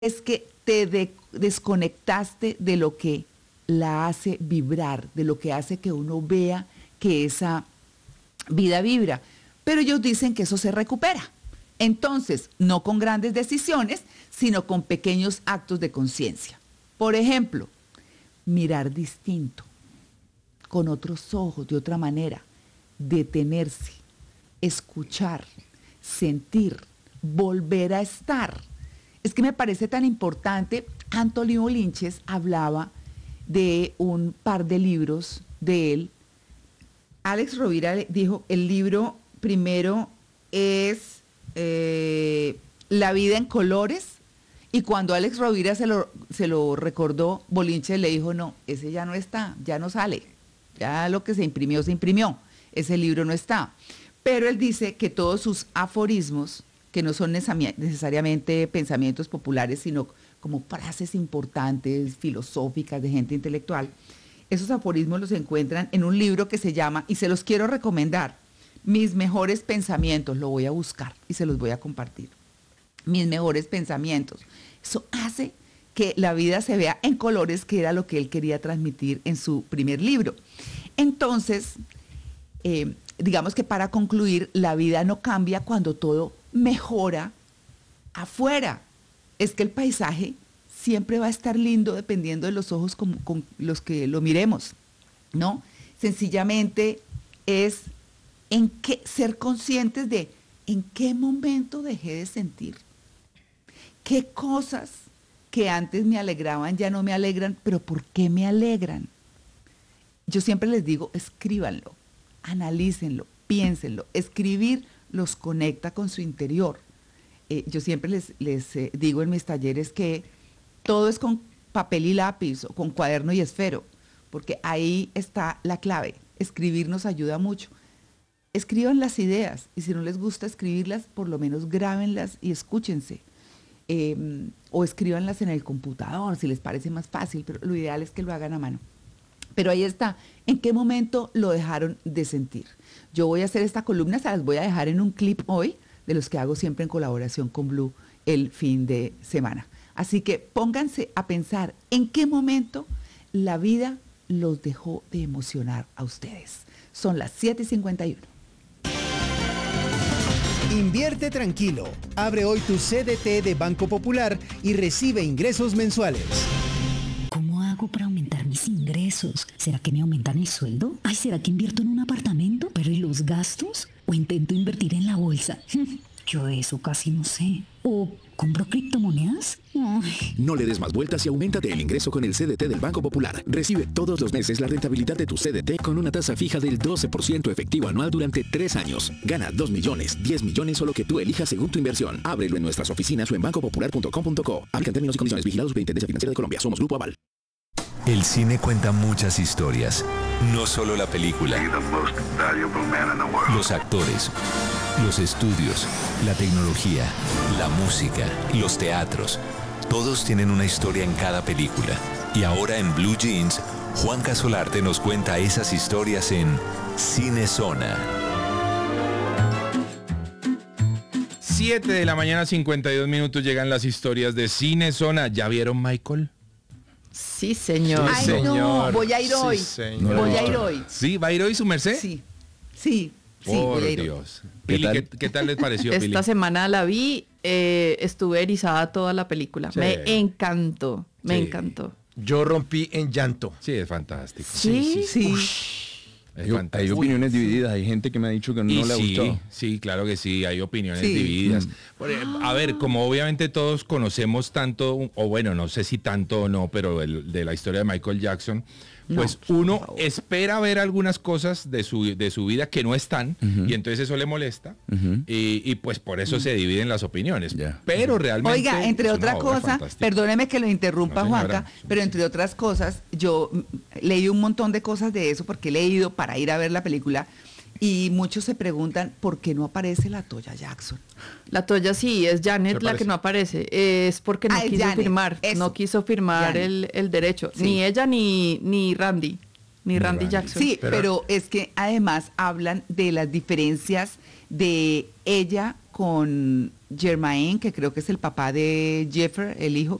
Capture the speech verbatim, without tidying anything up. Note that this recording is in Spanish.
es que te de- desconectaste de lo que la hace vibrar, de lo que hace que uno vea que esa vida vibra. Pero ellos dicen que eso se recupera. Entonces, no con grandes decisiones, sino con pequeños actos de conciencia. Por ejemplo, mirar distinto, con otros ojos, de otra manera, detenerse, escuchar, sentir, volver a estar. Es que me parece tan importante. Anthony Bolinches hablaba de un par de libros de él. Alex Rovira dijo, el libro primero es eh, La vida en colores, y cuando Alex Rovira se lo, se lo recordó, Bolinches le dijo, no, ese ya no está, ya no sale, ya lo que se imprimió, se imprimió, ese libro no está. Pero él dice que todos sus aforismos, que no son necesariamente pensamientos populares, sino como frases importantes, filosóficas, de gente intelectual, esos aforismos los encuentran en un libro que se llama, y se los quiero recomendar, Mis mejores pensamientos. Lo voy a buscar y se los voy a compartir. Mis mejores pensamientos. Eso hace que la vida se vea en colores, que era lo que él quería transmitir en su primer libro. Entonces, eh, digamos que para concluir, la vida no cambia cuando todo mejora afuera. Es que el paisaje siempre va a estar lindo dependiendo de los ojos con, con los que lo miremos, ¿no? Sencillamente es en qué, ser conscientes de en qué momento dejé de sentir, qué cosas que antes me alegraban ya no me alegran, pero ¿por qué me alegran? Yo siempre les digo, escríbanlo, analícenlo, piénsenlo. Escribir los conecta con su interior. Eh, yo siempre les, les eh, digo en mis talleres que todo es con papel y lápiz, o con cuaderno y esfero, porque ahí está la clave. Escribir nos ayuda mucho. Escriban las ideas, y si no les gusta escribirlas, por lo menos grábenlas y escúchense. Eh, o escríbanlas en el computador, si les parece más fácil, pero lo ideal es que lo hagan a mano. Pero ahí está, ¿en qué momento lo dejaron de sentir? Yo voy a hacer esta columna, se las voy a dejar en un clip hoy, de los que hago siempre en colaboración con Blue el fin de semana. Así que pónganse a pensar en qué momento la vida los dejó de emocionar a ustedes. Son las siete y cincuenta y uno. Invierte tranquilo. Abre hoy tu C D T de Banco Popular y recibe ingresos mensuales. ¿Cómo hago para aumentar mis ingresos? ¿Será que me aumentan el sueldo? Ay, ¿será que invierto en un apartamento? ¿Pero y los gastos? ¿O intento invertir en la bolsa? Yo eso casi no sé. ¿O compro criptomonedas? Ay. No le des más vueltas y auméntate el ingreso con el C D T del Banco Popular. Recibe todos los meses la rentabilidad de tu C D T con una tasa fija del doce por ciento efectivo anual durante tres años. Gana dos millones, diez millones o lo que tú elijas según tu inversión. Ábrelo en nuestras oficinas o en banco popular punto com punto co. Aplican términos y condiciones. Vigilados Superintendencia Financiera de Colombia. Somos Grupo Aval. El cine cuenta muchas historias, no solo la película. Los actores, los estudios, la tecnología, la música, los teatros. Todos tienen una historia en cada película. Y ahora en Blue Jeans, Juan Casolarte nos cuenta esas historias en Cine Zona. siete de la mañana, cincuenta y dos minutos, llegan las historias de Cine Zona. ¿Ya vieron Michael? Sí, señor. Ay, Sí, no, señor. voy a ir hoy. Sí, señor. Voy a ir hoy. ¿Sí? ¿Va a ir hoy su merced? Sí, sí, sí, Por voy a ir hoy. Dios. Pili, ¿qué, ¿qué tal les pareció, Pili? Esta semana la vi, eh, estuve erizada toda la película. Sí. Me encantó, me Sí. encantó. Yo rompí en llanto. Sí, es fantástico. Sí, Sí. Es Hay, fantástico. hay opiniones divididas, hay gente que me ha dicho que no Y le ha sí, gustado. sí, claro que sí, hay opiniones Sí. divididas. Por ejemplo, a ver, como obviamente todos conocemos tanto, o bueno, no sé si tanto o no, pero el, de la historia de Michael Jackson, pues No, uno por favor. espera ver algunas cosas de su, de su vida que no están, Ujú. y entonces eso le molesta, Ujú. y, y pues por eso se dividen las opiniones. Ya. Pero realmente... Oiga, entre es una otra obra cosa, fantástica. perdóneme que lo interrumpa, No, señora. Juanca, pero entre otras cosas, yo mm, leí un montón de cosas de eso porque he leído para ir a ver la película, y muchos se preguntan por qué no aparece la Toya Jackson. La Toya sí, es Janet ¿Qué la parece? que no aparece. Es porque no Ah, es quiso Janet, firmar, eso. no quiso firmar Janet. el, el derecho. Sí. Ni ella ni, ni Randy, ni, Ni Randy, Randy. Jackson. Sí, Pero- pero, es que además hablan de las diferencias de ella con Jermaine, que creo que es el papá de Jeffer, el hijo,